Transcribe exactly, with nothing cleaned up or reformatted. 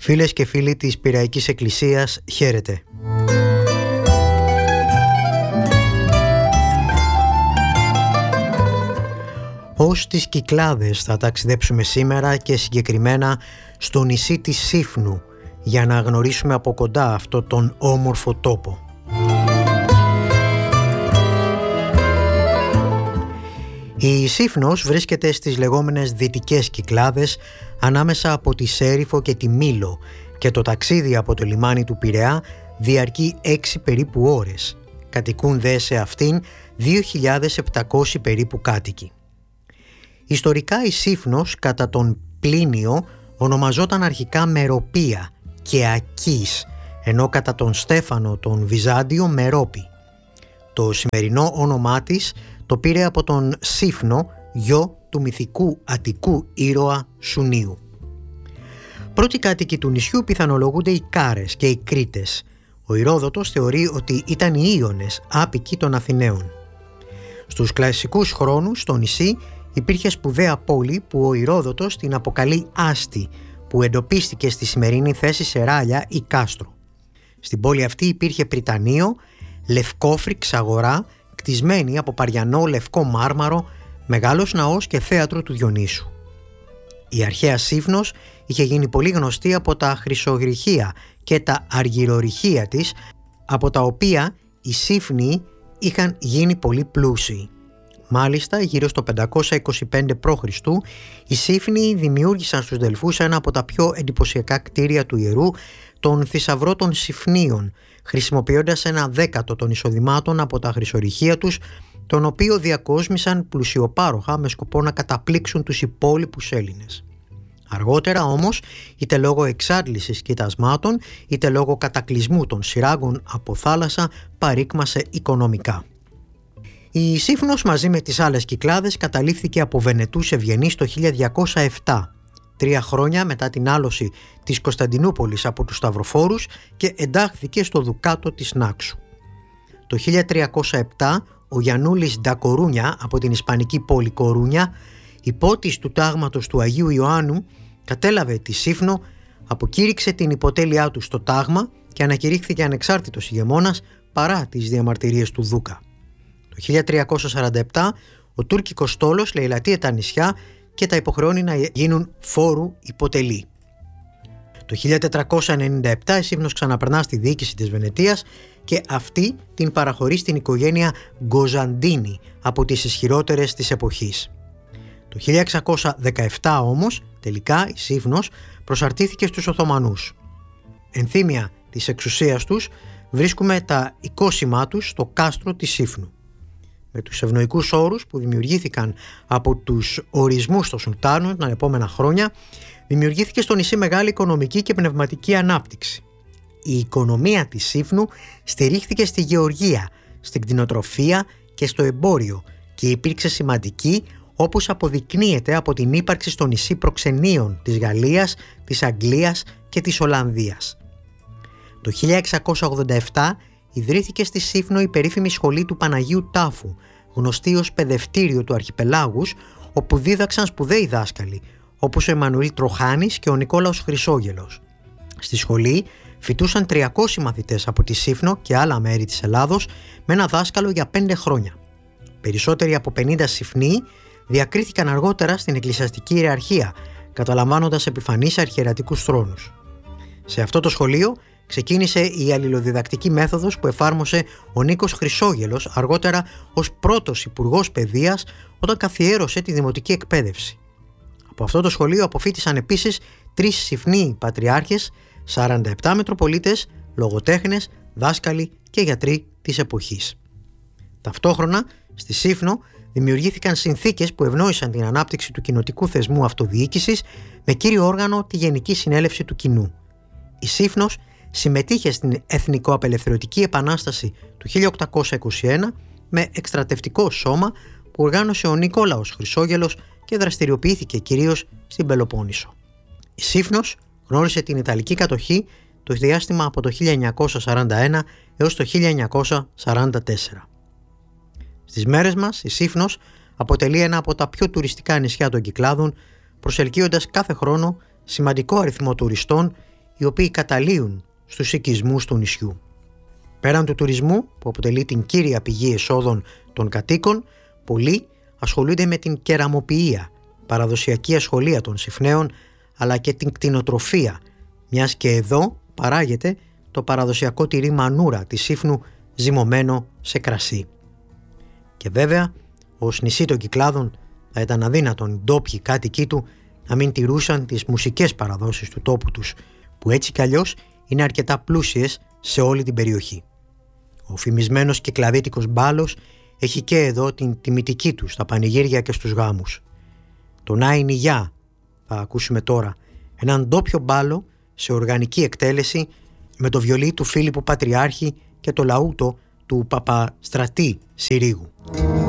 Φίλες και φίλοι της Πειραϊκής Εκκλησίας, χαίρετε. Ως τις Κυκλάδες θα ταξιδέψουμε σήμερα και συγκεκριμένα στο νησί της Σύφνου για να γνωρίσουμε από κοντά αυτό τον όμορφο τόπο. Η Σύφνος βρίσκεται στις λεγόμενες Δυτικές Κυκλάδες ανάμεσα από τη Σέριφο και τη Μήλο και το ταξίδι από το λιμάνι του Πειραιά διαρκεί έξι περίπου ώρες. Κατοικούν δε σε αυτήν δύο χιλιάδες επτακόσιοι περίπου κάτοικοι. Ιστορικά η Σύφνος κατά τον Πλίνιο ονομαζόταν αρχικά Μεροπία και Ακής, ενώ κατά τον Στέφανο τον Βυζάντιο Μερόπη. Το σημερινό όνομά της το πήρε από τον Σύφνο, γιο του μυθικού Αττικού ήρωα Σουνίου. Πρώτοι κάτοικοι του νησιού πιθανολογούνται οι Κάρες και οι Κρήτες. Ο Ηρόδοτος θεωρεί ότι ήταν οι Ίωνες, άπικοι των Αθηναίων. Στους κλασικούς χρόνους στο νησί υπήρχε σπουδαία πόλη που ο Ηρόδοτος την αποκαλεί Άστη, που εντοπίστηκε στη σημερινή θέση Σεράλια ή Κάστρο. Στην πόλη αυτή υπήρχε πριτανείο, λευκόφρυξ αγορά, κτισμένη από παριανό λευκό μάρμαρο, μεγάλος ναός και θέατρο του Διονύσου. Η αρχαία Σύφνος είχε γίνει πολύ γνωστή από τα χρυσογρυχεία και τα αργυρορυχεία της, από τα οποία οι Σύφνοι είχαν γίνει πολύ πλούσιοι. Μάλιστα, γύρω στο πεντακόσια είκοσι πέντε προ Χριστού, οι Σύφνοι δημιούργησαν στους Δελφούς ένα από τα πιο εντυπωσιακά κτίρια του ιερού, τον θησαυρό των Συφνίων, χρησιμοποιώντας ένα δέκατο των εισοδημάτων από τα χρυσορυχεία τους, τον οποίο διακόσμησαν πλουσιοπάροχα με σκοπό να καταπλήξουν τους υπόλοιπους Έλληνες. Αργότερα όμως, είτε λόγω εξάντλησης κοιτασμάτων, είτε λόγω κατακλυσμού των σειράγκων από θάλασσα, παρήκμασε οικονομικά. Η Σύφνος μαζί με τις άλλες Κυκλάδες καταλήφθηκε από Βενετούς ευγενείς το χίλια διακόσια επτά, τρία χρόνια μετά την άλωση της Κωνσταντινούπολης από τους Σταυροφόρους, και εντάχθηκε στο Δουκάτο της Νάξου. Το χίλια τριακόσια επτά ο Γιαννούλης Ντα Κορούνια από την ισπανική πόλη Κορούνια, υπότης του τάγματος του Αγίου Ιωάννου, κατέλαβε τη Σύφνο, αποκήρυξε την υποτέλειά του στο τάγμα και ανακηρύχθηκε ανεξάρτητος ηγεμόνας παρά τις διαμαρτυρίες του Δούκα. Το χίλια τριακόσια σαράντα επτά ο τουρκικός στόλος λαιλατεί τα νησιά και τα υποχρεώνει να γίνουν φόρου υποτελή. Το χίλια τετρακόσια ενενήντα επτά η Σύφνος ξαναπερνά στη διοίκηση της Βενετίας και αυτή την παραχωρεί στην οικογένεια Γκοζαντίνη, από τις ισχυρότερες της εποχής. Το χίλια εξακόσια δεκαεπτά όμως τελικά η Σύφνος προσαρτήθηκε στους Οθωμανούς. Ενθύμια της εξουσίας τους βρίσκουμε τα οικόσημά τους στο κάστρο της Σύφνου. Με τους ευνοϊκούς όρους που δημιουργήθηκαν από τους ορισμούς των Σουλτάνων τα επόμενα χρόνια, δημιουργήθηκε στο νησί μεγάλη οικονομική και πνευματική ανάπτυξη. Η οικονομία της Σύφνου στηρίχθηκε στη γεωργία, στην κτηνοτροφία και στο εμπόριο και υπήρξε σημαντική, όπως αποδεικνύεται από την ύπαρξη στο νησί προξενείων της Γαλλίας, της Αγγλίας και της Ολλανδίας. Το χίλια εξακόσια ογδόντα επτά ιδρύθηκε στη Σύφνο η περίφημη σχολή του Παναγίου Τάφου, γνωστή ως παιδευτήριο του Αρχιπελάγους, όπου δίδαξαν σπουδαίοι δάσκαλοι, όπως ο Εμμανουήλ Τροχάνης και ο Νικόλαος Χρυσόγελος. Στη σχολή φοιτούσαν τριακόσιοι μαθητές από τη Σύφνο και άλλα μέρη της Ελλάδος με ένα δάσκαλο για πέντε χρόνια. Περισσότεροι από πενήντα Συφνοί διακρίθηκαν αργότερα στην εκκλησιαστική ιεραρχία, καταλαμβάνοντας επιφανείς αρχιερατικούς θρόνους. Σε αυτό το σχολείο ξεκίνησε η αλληλοδιδακτική μέθοδος που εφάρμοσε ο Νίκος Χρυσόγελος, αργότερα ως πρώτος υπουργός παιδείας, όταν καθιέρωσε τη δημοτική εκπαίδευση. Από αυτό το σχολείο αποφοίτησαν επίσης τρεις Συφνοί πατριάρχες, σαράντα επτά Μητροπολίτες, λογοτέχνες, δάσκαλοι και γιατροί της εποχής. Ταυτόχρονα, στη Σύφνο δημιουργήθηκαν συνθήκες που ευνόησαν την ανάπτυξη του κοινοτικού θεσμού αυτοδιοίκησης με κύριο όργανο τη Γενική Συνέλευση του Κοινού. Η Σύφνος συμμετείχε στην Εθνικοαπελευθερωτική Επανάσταση του χίλια οκτακόσια είκοσι ένα με εκστρατευτικό σώμα που οργάνωσε ο Νικόλαος Χρυσόγελος και δραστηριοποιήθηκε κυρίως στην Πελοπόννησο. Η Σύφνος γνώρισε την Ιταλική κατοχή το διάστημα από το χίλια εννιακόσια σαράντα ένα έως το χίλια εννιακόσια σαράντα τέσσερα. Στις μέρες μας η Σύφνος αποτελεί ένα από τα πιο τουριστικά νησιά των Κυκλάδων, προσελκύοντας κάθε χρόνο σημαντικό αριθμό τουριστών, οι οποίοι καταλύουν στους οικισμούς του νησιού. Πέραν του τουρισμού, που αποτελεί την κύρια πηγή εσόδων των κατοίκων, πολλοί ασχολούνται με την κεραμοποιία, παραδοσιακή ασχολία των Συφνέων, αλλά και την κτηνοτροφία, μιας και εδώ παράγεται το παραδοσιακό τυρί μανούρα της Σύφνου ζυμωμένο σε κρασί. Και βέβαια, ως νησί των Κυκλάδων θα ήταν αδύνατον οι ντόπιοι κάτοικοι του να μην τηρούσαν τις μουσικές παραδόσεις του τόπου τους, που έτσι κι αλλιώς είναι αρκετά πλούσιες σε όλη την περιοχή. Ο φημισμένος κυκλαδίτικος μπάλος έχει και εδώ την τιμητική του στα πανηγύρια και στους γάμους. Τον Άι Νιγιά θα ακούσουμε τώρα, έναν ντόπιο μπάλο σε οργανική εκτέλεση με το βιολί του Φίλιππου Πατριάρχη και το λαούτο του Παπαστρατή Συρίγου.